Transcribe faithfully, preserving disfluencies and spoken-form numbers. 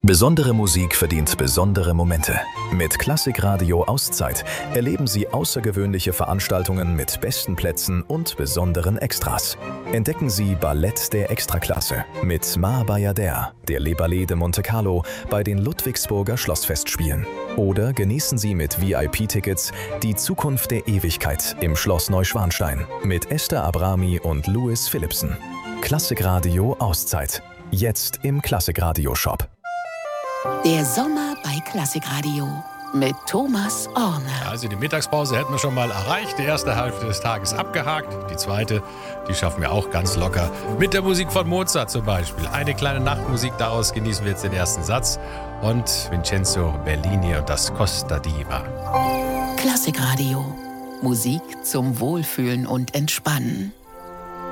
Besondere Musik verdient besondere Momente. Mit Klassikradio Auszeit erleben Sie außergewöhnliche Veranstaltungen mit besten Plätzen und besonderen Extras. Entdecken Sie Ballett der Extraklasse mit Ma Bayadère, der Les Ballets de Monte Carlo bei den Ludwigsburger Schlossfestspielen. Oder genießen Sie mit V I P-Tickets die Zukunft der Ewigkeit im Schloss Neuschwanstein mit Esther Abrami und Louis Philipsen. Klassikradio Auszeit. Jetzt im Klassikradio-Shop. Der Sommer bei Klassikradio mit Thomas Orne. Also die Mittagspause hätten wir schon mal erreicht. Die erste Hälfte des Tages abgehakt. Die zweite, die schaffen wir auch ganz locker. Mit der Musik von Mozart zum Beispiel. Eine kleine Nachtmusik, daraus genießen wir jetzt den ersten Satz. Und Vincenzo Bellini und das Costa Diva. Klassikradio. Musik zum Wohlfühlen und Entspannen.